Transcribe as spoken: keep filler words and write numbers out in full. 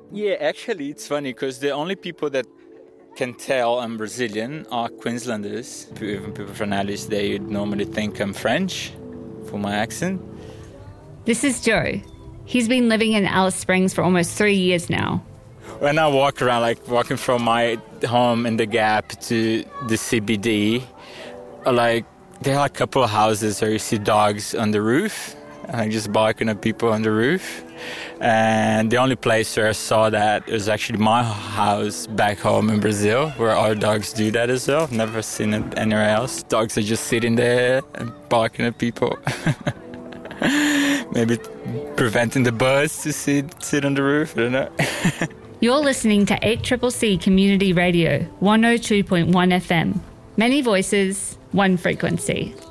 Yeah, actually, it's funny because the only people that can tell I'm Brazilian are Queenslanders. Even people from Alice, they normally think I'm French for my accent. This is Joe. He's been living in Alice Springs for almost three years now. When I walk around, like walking from my home in the Gap to the C B D, like there are a couple of houses where you see dogs on the roof, like just barking at people on the roof. And the only place where I saw that was actually my house back home in Brazil, where our dogs do that as well. Never seen it anywhere else. Dogs are just sitting there and barking at people. Maybe preventing the birds to sit, sit on the roof, I don't know. You're listening to eight C C C Community Radio, one oh two point one F M. Many voices, one frequency.